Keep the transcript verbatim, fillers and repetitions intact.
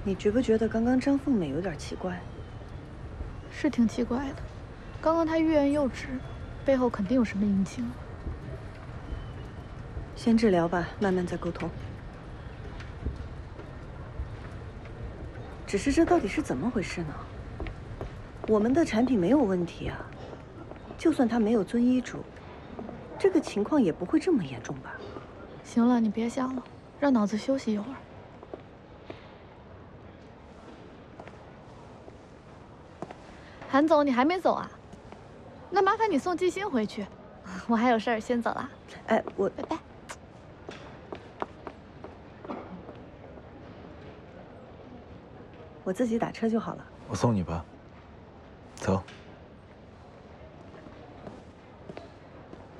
你觉不觉得刚刚张凤美有点奇怪？ 是挺奇怪的。刚刚她欲言又止，背后肯定有什么隐情。 先治疗吧，慢慢再沟通。只是这到底是怎么回事呢？我们的产品没有问题啊，就算他没有遵医嘱，这个情况也不会这么严重吧？ 行了，你别想了，让脑子休息一会儿。韩总，你还没走啊？那麻烦你送季欣回去，我还有事儿，先走了。 哎，我拜拜。 我自己打车就好了。 我送你吧，走。